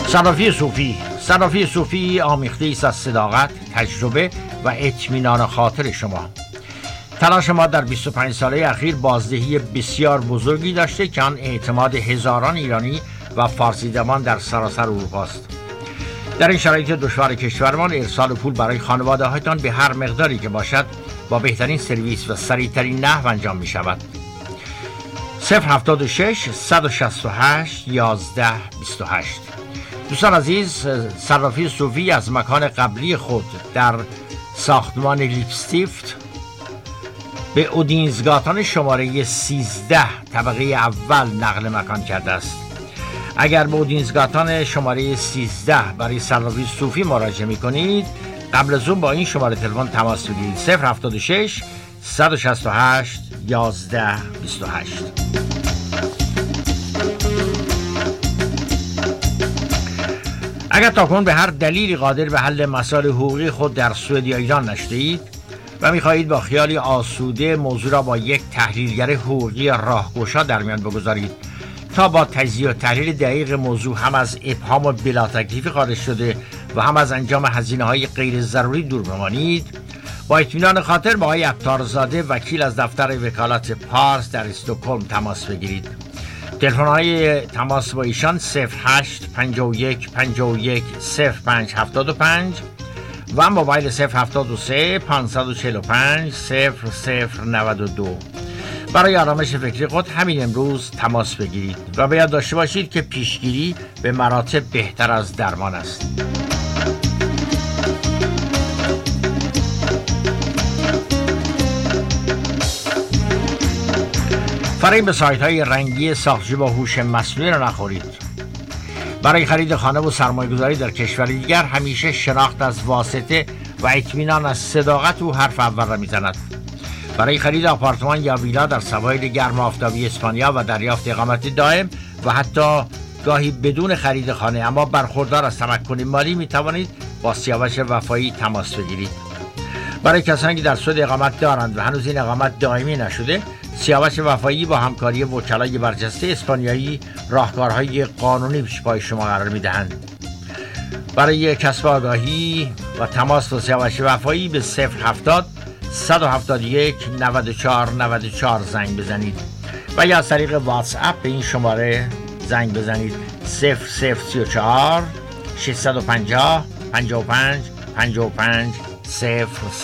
صرافی صوفی آمیخته است از صداقت، تجربه و اطمینان خاطر شما. تلاش ما در 25 ساله اخیر بازدهی بسیار بزرگی داشته که آن اعتماد هزاران ایرانی و فارسی زبان در سراسر اروپا است. در این شرایط دشوار کشورمان ارسال پول برای خانواده هایتان به هر مقداری که باشد با بهترین سرویس و سریعترین نحو انجام می شود. 076 168 11 28. دوستان عزیز، صرافی صوفی از مکان قبلی خود در ساختمان لیپستیفت به اودینزگاتان شماره 13 طبقه اول نقل مکان کرده است. اگر به اودینزگاتان شماره 13 برای صرافی صوفی مراجعه می کنید، قبل از اون با این شماره تلفن تماس بگیرید: 076 168 11 28. اگر تاکنون به هر دلیلی قادر به حل مسائل حقوقی خود در سوئد یا ایران نشدید و می‌خواهید با خیالی آسوده موضوع را با یک تحلیلگر حقوقی راهگشا در میان بگذارید تا با تجزیه و تحلیل دقیق موضوع هم از ابهام و بلا تکلیفی خارج شده و هم از انجام هزینه‌های غیر ضروری دور بمانید، با اطمینان خاطر با آقای عطارزاده وکیل از دفتر وکالت پارس در استکهلم تماس بگیرید. تلفن‌های تماس با ایشان 08 51 51 05 75 و موبایل 073 545 0092. برای آرامش فکری خود همین امروز تماس بگیرید و به یاد داشته باشید که پیشگیری به مراتب بهتر از درمان است. فریب به سایت‌های رنگی ساختشده با هوش مصنوعی را نخورید. برای خرید خانه و سرمایه‌گذاری در کشور دیگر همیشه شناخت از واسطه و اطمینان از صداقت او حرف اول را می‌زند. برای خرید آپارتمان یا ویلا در سواحل گرم آفتابی اسپانیا و دریافت اقامت دائم و حتی گاهی بدون خرید خانه اما برخوردار از تمکن مالی می‌توانید با سیاوش وفایی تماس بگیرید. برای کسانی که در سوئد اقامت دارند و هنوز این اقامت دائمی نشده، سیاوش وفایی با همکاری وکلای برجسته اسپانیایی راهکارهای قانونی پیش پای شما قرار می‌دهند. برای کسب آگاهی و تماس با سیاوش وفایی به 070 171 94 94 زنگ بزنید و یا از طریق واتس اپ به این شماره زنگ بزنید: 0034 650 55 55 00.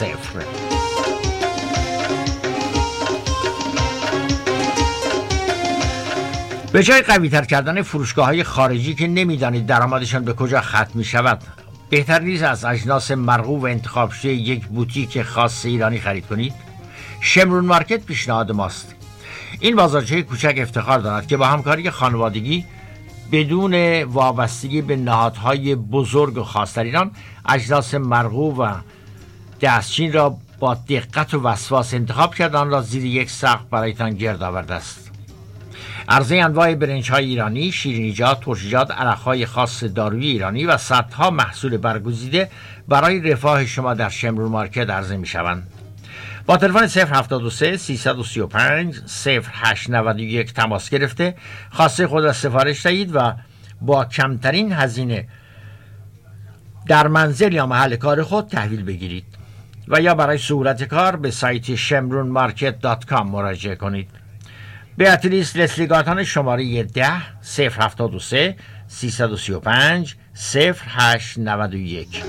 به جای قوی‌تر کردن فروشگاه‌های خارجی که نمی‌دانید درآمدشان به کجا ختم می‌شود، بهتر نیست از اجناس مرغوب و انتخاب شده یک بوتیک خاص ایرانی خرید کنید؟ شمرون مارکت پیشنهاد ماست. این بازارچه کوچک افتخار دارد که با همکاری خانوادگی بدون وابستگی به نهادهای بزرگ و خاص در ایران اجناس مرغوب و دستچین را با دقت و وسواس انتخاب کرد، آن را زیر یک سقف برایتان گرد آورده است. عرضه انواع برنج‌های ایرانی، شیرینیجات، ترشیجات، عرق‌های خاص دارویی ایرانی و صدها محصول برگزیده برای رفاه شما در شمرون مارکت عرضه می‌شوند. با تلفن 073 335 0891 تماس گرفته خواسته خود را سفارش دهید و با کمترین هزینه در منزل یا محل کار خود تحویل بگیرید و یا برای سهولت کار به سایت shemrunmarket.com مراجعه کنید. بیاتریس لسلیگاتان شماره 10 073 335 0891.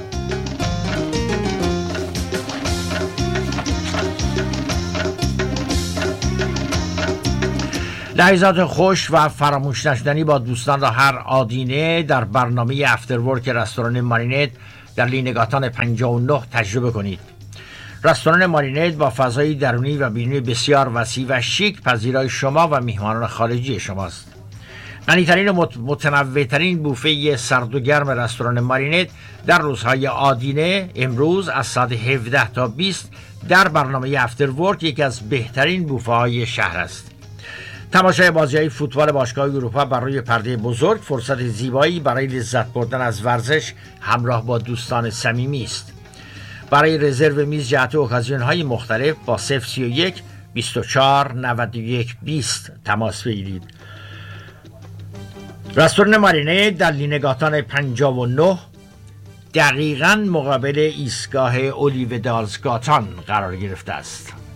لحظات خوش و فراموش نشدنی با دوستان را هر آدینه در برنامه افتر ورک رستوران مارینت در لینگاتان 59 تجربه کنید. رستوران مارینت با فضای درونی و بیرونی بسیار وسیع و شیک پذیرای شما و میهمانان خارجی شماست. غنی‌ترین و متنوع‌ترین بوفه سرد و گرم رستوران مارینت در روزهای آدینه امروز از ساعت 17 تا 20 در برنامه افتر ورک یکی از بهترین بوفه‌های شهر است. تماشای بازی‌های فوتبال باشگاه اروپا بر روی پرده بزرگ فرصت زیبایی برای لذت بردن از ورزش همراه با دوستان صمیمی است. برای رزرو میز جهت اوکازیون‌های مختلف با 031 24 91 20 تماس بگیرید. رستوران مارینه در لینگاتان 59 دقیقاً مقابل ایستگاه اولیو دالزگاتان قرار گرفته است.